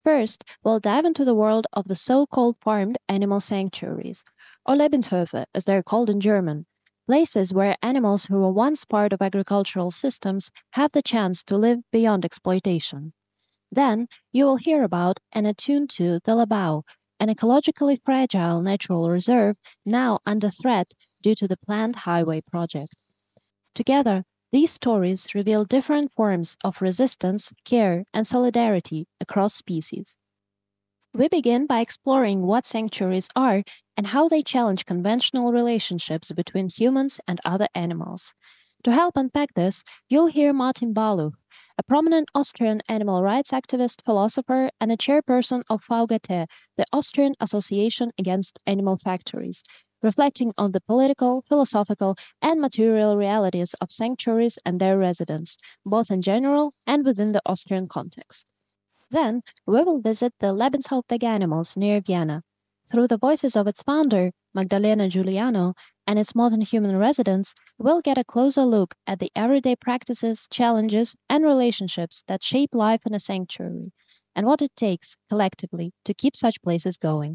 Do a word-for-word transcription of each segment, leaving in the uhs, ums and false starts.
First, we'll dive into the world of the so called farmed animal sanctuaries, or Lebenshöfe, as they're called in German, places where animals who were once part of agricultural systems have the chance to live beyond exploitation. Then, you will hear about and attune to the Labao, an ecologically fragile natural reserve now under threat due to the planned highway project. Together, these stories reveal different forms of resistance, care, and solidarity across species. We begin by exploring what sanctuaries are and how they challenge conventional relationships between humans and other animals. To help unpack this, you'll hear Martin Balu, a prominent Austrian animal rights activist, philosopher, and a chairperson of VGT, the Austrian Association Against Animal Factories, reflecting on the political, philosophical, and material realities of sanctuaries and their residents, both in general and within the Austrian context. Then, we will visit the Lebenshof Veganimals near Vienna. Through the voices of its founder, Magdalena Giuliano, and its modern human residents, we'll get a closer look at the everyday practices, challenges, and relationships that shape life in a sanctuary, and what it takes, collectively, to keep such places going.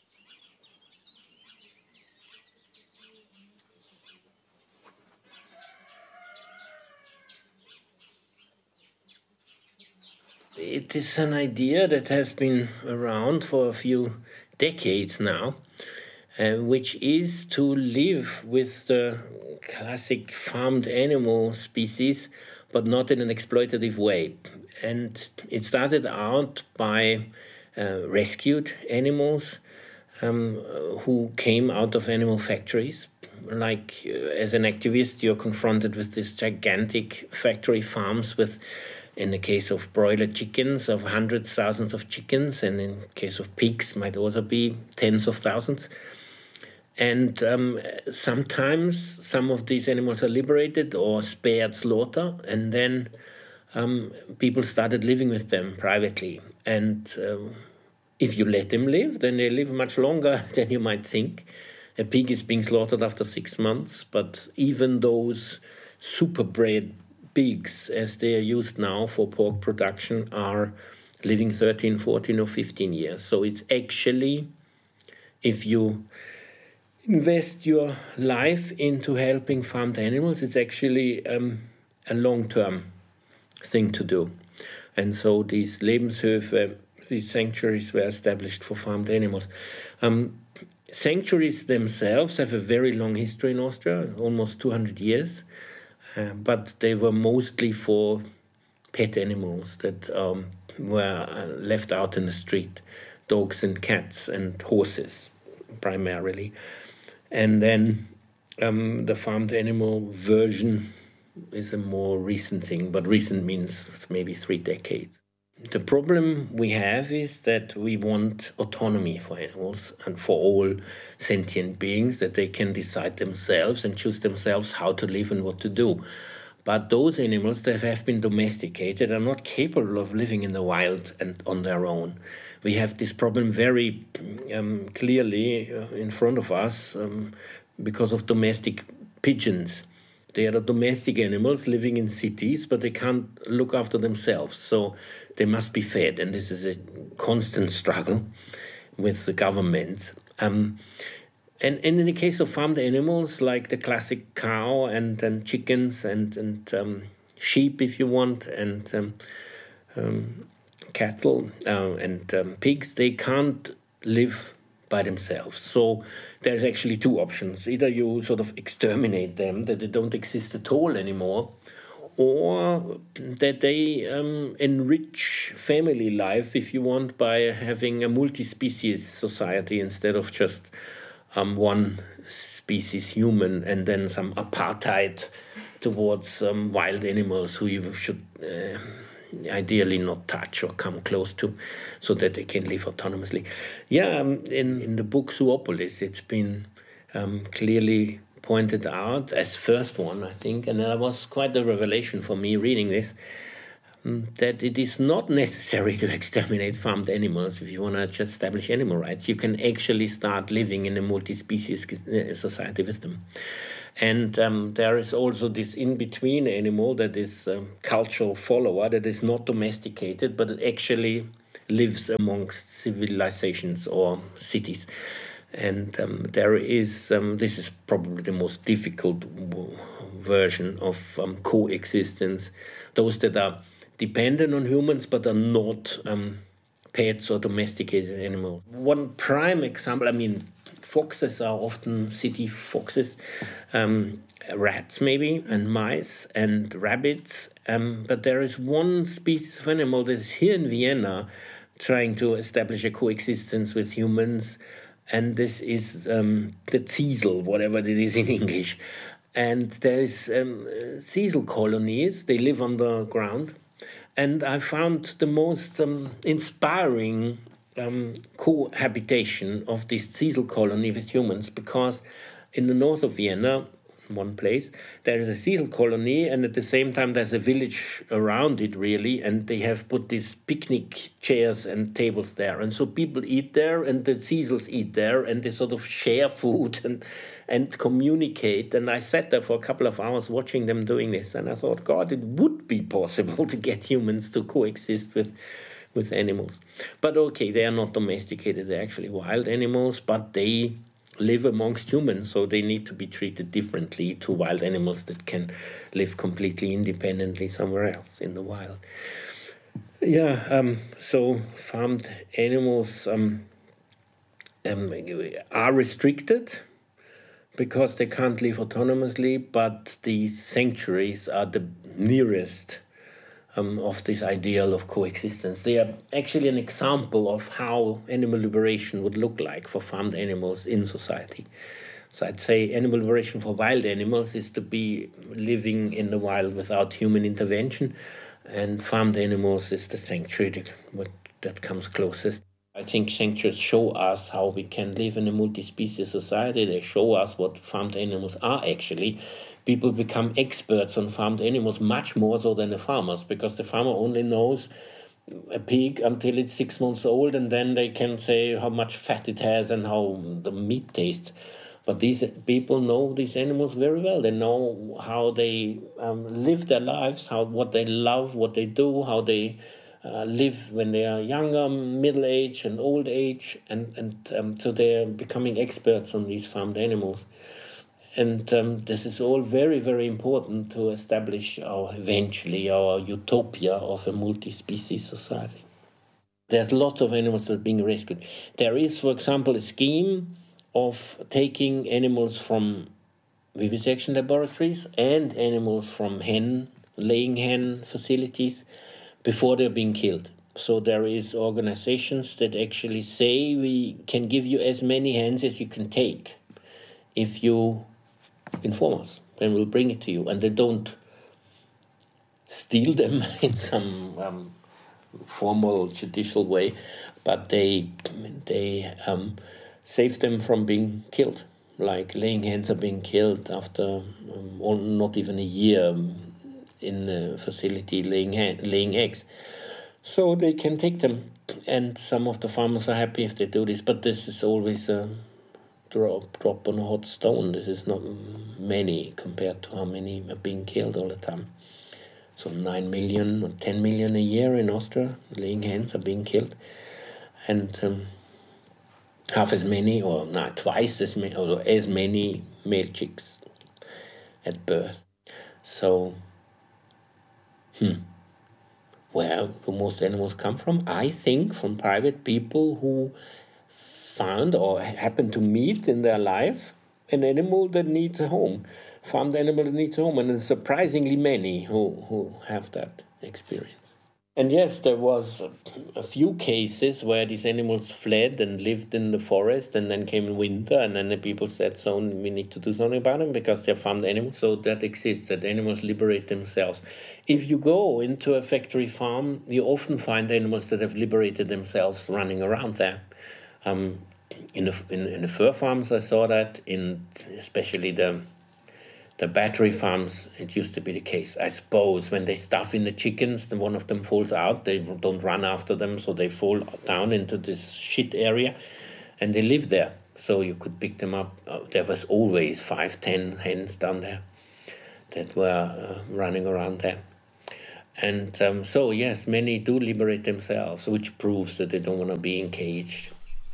It is an idea that has been around for a few decades now, uh, which is to live with the classic farmed animal species, but not in an exploitative way. And it started out by uh, rescued animals um, who came out of animal factories. Like uh, as an activist, you're confronted with these gigantic factory farms with, in the case of broiler chickens, of hundreds, thousands of chickens, and in case of pigs, might also be tens of thousands. And um, sometimes some of these animals are liberated or spared slaughter, and then um, people started living with them privately. And um, if you let them live, then they live much longer than you might think. A pig is being slaughtered after six months, but even those superbred pigs, as they are used now for pork production, are living thirteen, fourteen, or fifteen years. So it's actually, if you invest your life into helping farmed animals, it's actually um, a long-term thing to do. And so these Lebenshöfe, these sanctuaries were established for farmed animals. Um, sanctuaries themselves have a very long history in Austria, almost two hundred years, uh, but they were mostly for pet animals that um, were uh, left out in the street, dogs and cats and horses primarily. And then um, the farmed animal version is a more recent thing, but recent means maybe three decades. The problem we have is that we want autonomy for animals and for all sentient beings, that they can decide themselves and choose themselves how to live and what to do. But those animals that have been domesticated are not capable of living in the wild and on their own. We have this problem very um, clearly uh, in front of us um, because of domestic pigeons. They are the domestic animals living in cities, but they can't look after themselves. So they must be fed, and this is a constant struggle with the governments. Um, and, and in the case of farmed animals, like the classic cow and, and chickens and, and um, sheep, if you want, and um, um, cattle uh, and um, pigs, they can't live by themselves. So there's actually two options. Either you sort of exterminate them, that they don't exist at all anymore, or that they um, enrich family life, if you want, by having a multi-species society instead of just um, one species human and then some apartheid towards um, wild animals who you should uh, ideally not touch or come close to so that they can live autonomously. Yeah, um, in, in the book Zoopolis, it's been um, clearly pointed out as first one, I think, and that was quite a revelation for me reading this, um, that it is not necessary to exterminate farmed animals if you want to establish animal rights. You can actually start living in a multi-species society with them. And um, there is also this in-between animal that is a cultural follower, that is not domesticated, but it actually lives amongst civilizations or cities. And um, there is, um, this is probably the most difficult w- version of um, coexistence. Those that are dependent on humans but are not um, pets or domesticated animals. One prime example, I mean, foxes are often city foxes, um, rats maybe, and mice and rabbits. Um, but there is one species of animal that is here in Vienna trying to establish a coexistence with humans, and this is um, the Ziesel, whatever it is in English. And there is um, Ziesel colonies, they live underground. And I found the most um, inspiring um, cohabitation of this Ziesel colony with humans, because in the north of Vienna, one place, there is a Ziesel colony, and at the same time there's a village around it, really, and they have put these picnic chairs and tables there. And so people eat there, and the Ziesels eat there, and they sort of share food and, and communicate. And I sat there for a couple of hours watching them doing this, and I thought, God, it would be possible to get humans to coexist with with animals. But okay, they are not domesticated, they're actually wild animals, but they live amongst humans, so they need to be treated differently to wild animals that can live completely independently somewhere else in the wild. Yeah, um, so farmed animals um, um, are restricted because they can't live autonomously, but these sanctuaries are the nearest Um, of this ideal of coexistence. They are actually an example of how animal liberation would look like for farmed animals in society. So I'd say animal liberation for wild animals is to be living in the wild without human intervention, and farmed animals is the sanctuary that comes closest. I think sanctuaries show us how we can live in a multi-species society. They show us what farmed animals are actually. People become experts on farmed animals much more so than the farmers, because the farmer only knows a pig until it's six months old, and then they can say how much fat it has and how the meat tastes. But these people know these animals very well. They know how they um, live their lives, how what they love, what they do, how they uh, live when they are younger, middle age, and old age, and and um, so they are becoming experts on these farmed animals. And um, this is all very, very important to establish our, eventually, our utopia of a multi-species society. There's lots of animals that are being rescued. There is, for example, a scheme of taking animals from vivisection laboratories and animals from hen, laying hen facilities before they're being killed. So there is organizations that actually say we can give you as many hens as you can take if you inform us, and we'll bring it to you. And they don't steal them in some um, formal judicial way, but they they um, save them from being killed. Like laying hens are being killed after um, not even a year in the facility laying hen, laying eggs. So they can take them, and some of the farmers are happy if they do this. But this is always a drop drop on a hot stone. This is not many compared to how many are being killed all the time. So nine million or ten million a year in Austria, laying hens are being killed, and um, half as many, or not twice as many, or as many male chicks at birth. So, hmm, where do most animals come from? I think from private people who found or happen to meet in their life an animal that needs a home, farmed animal that needs a home, and there's surprisingly many who, who have that experience. And yes, there was a, a few cases where these animals fled and lived in the forest, and then came winter, and then the people said, so we need to do something about them because they're farmed animals. So that exists, that animals liberate themselves. If you go into a factory farm, you often find animals that have liberated themselves running around there. Um, in the in, in the fur farms, I saw that. In especially the the battery farms, it used to be the case. I suppose when they stuff in the chickens, then one of them falls out. They don't run after them, so they fall down into this shit area, and they live there. So you could pick them up. Uh, there was always five, ten hens down there that were uh, running around there. And um, so, yes, many do liberate themselves, which proves that they don't want to be encaged.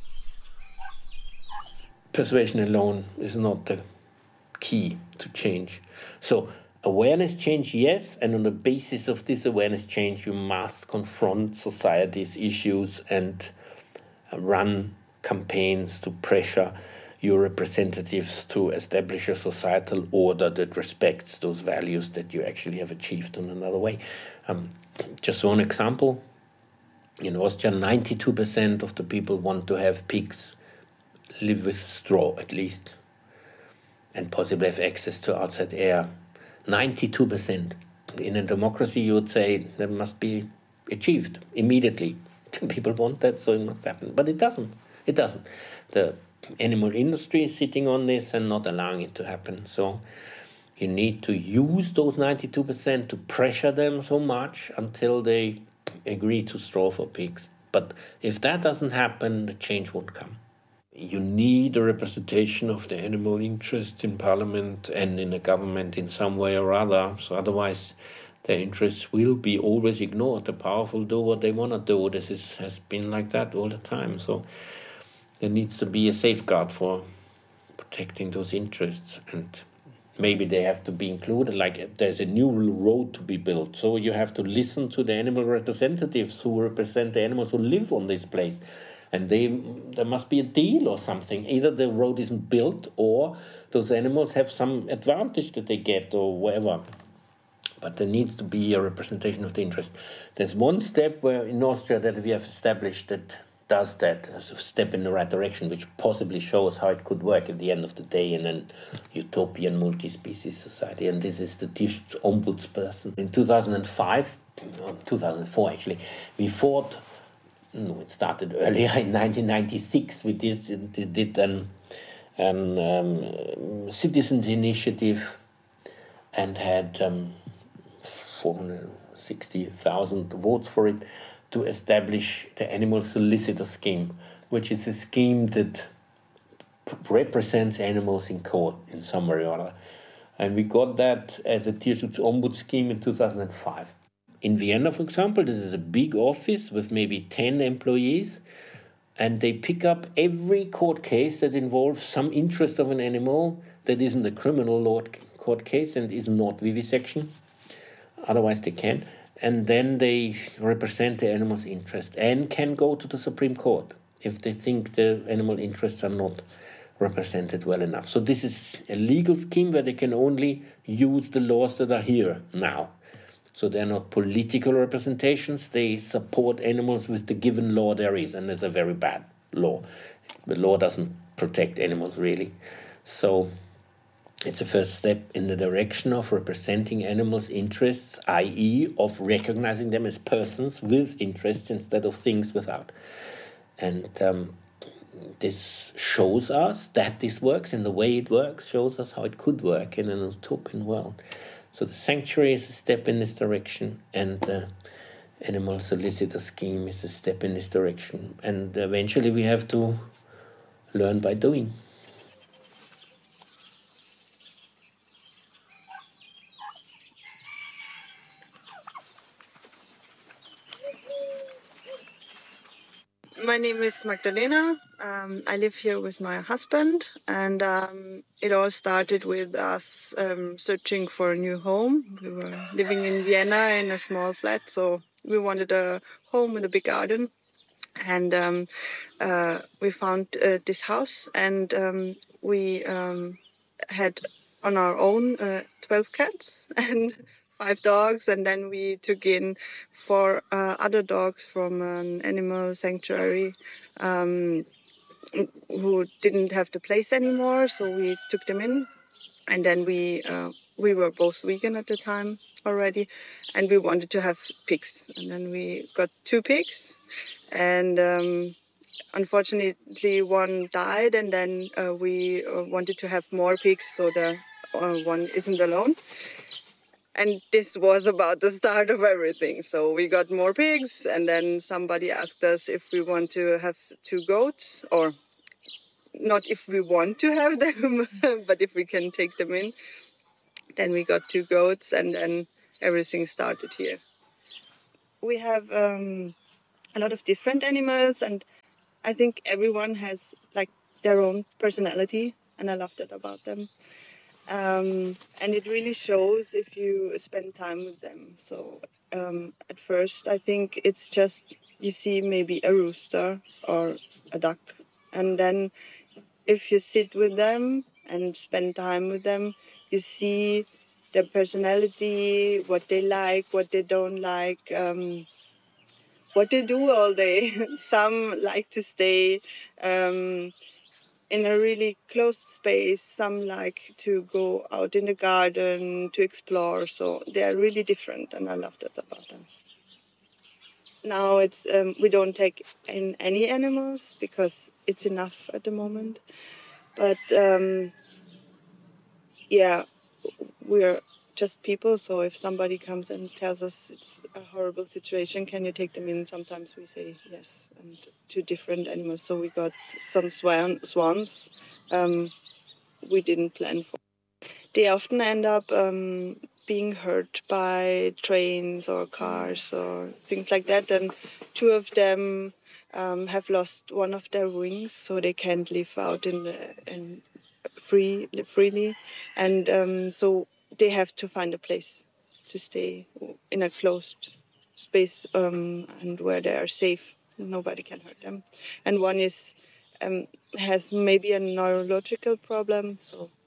Persuasion alone is not the key to change. So, awareness change, yes, and on the basis of this awareness change, you must confront society's issues and run campaigns to pressure your representatives to establish a societal order that respects those values that you actually have achieved in another way. Um, just one example. In Austria, ninety-two percent of the people want to have pigs live with straw at least, and possibly have access to outside air. ninety-two percent. In a democracy, you would say that must be achieved immediately. People want that, so it must happen. But it doesn't. It doesn't. The animal industry is sitting on this and not allowing it to happen. So you need to use those ninety-two percent to pressure them so much until they agree to straw for pigs. But if that doesn't happen, the change won't come. You need a representation of the animal interest in parliament and in the government in some way or other. So otherwise, their interests will be always ignored. The powerful do what they want to do. This is, has been like that all the time. So there needs to be a safeguard for protecting those interests, and maybe they have to be included. Like there's a new road to be built, so you have to listen to the animal representatives who represent the animals who live on this place, and they there must be a deal or something. Either the road isn't built or those animals have some advantage that they get or whatever. But there needs to be a representation of the interest. There's one step where in Austria that we have established that does that, as a step in the right direction, which possibly shows how it could work at the end of the day in an utopian multi-species society. And this is the Tierschutzombudsperson. In two thousand five, two thousand four actually, we fought, no, it started earlier, in nineteen ninety-six, we did, did an, an um, citizens' initiative and had um, four hundred sixty thousand votes for it, to establish the Animal Solicitor Scheme, which is a scheme that represents animals in court in some way or other. And we got that as a Tierschutzombuds scheme in two thousand five. In Vienna, for example, this is a big office with maybe ten employees, and they pick up every court case that involves some interest of an animal that isn't a criminal law court case and is not vivisection. Otherwise they can. And then they represent the animal's interest and can go to the Supreme Court if they think the animal interests are not represented well enough. So this is a legal scheme where they can only use the laws that are here now. So they're not political representations. They support animals with the given law there is, and there's a very bad law. The law doesn't protect animals really. So it's a first step in the direction of representing animals' interests, that is of recognizing them as persons with interests instead of things without. And um, this shows us that this works, and the way it works shows us how it could work in an utopian world. So the sanctuary is a step in this direction, and the Animal Solicitor Scheme is a step in this direction. And eventually we have to learn by doing. My name is Magdalena. Um, I live here with my husband, and um, it all started with us um, searching for a new home. We were living in Vienna in a small flat, so we wanted a home with a big garden. And um, uh, we found uh, this house, and um, we um, had on our own uh, twelve cats and five dogs, and then we took in four uh, other dogs from an animal sanctuary um, who didn't have the place anymore, so we took them in. And then we uh, we were both vegan at the time already, and we wanted to have pigs. And then we got two pigs, and um, unfortunately one died, and then uh, we uh, wanted to have more pigs so the uh, one isn't alone. And this was about the start of everything. So we got more pigs, and then somebody asked us if we want to have two goats, or not if we want to have them, but if we can take them in. Then we got two goats, and then everything started here. we have um, a lot of different animals, and I think everyone has like their own personality, and I love that about them. Um, and it really shows if you spend time with them. So um, at first, I think it's just you see maybe a rooster or a duck, and then if you sit with them and spend time with them, you see their personality, what they like, what they don't like, um, what they do all day. Some like to stay um, in a really closed space. Some like to go out in the garden to explore. So they are really different, and I love that about them. Now it's um, we don't take in any animals because it's enough at the moment. But um, yeah, we're just people. So if somebody comes and tells us it's a horrible situation, can you take them in? Sometimes we say yes, and to different animals. So we got some swan, swans. Um, we didn't plan for. They often end up um, being hurt by trains or cars or things like that. And two of them um, have lost one of their wings, so they can't live out in the, in free freely, and um, so they have to find a place to stay in a closed space um, and where they are safe. Nobody can hurt them. And one is um, has maybe a neurological problem, so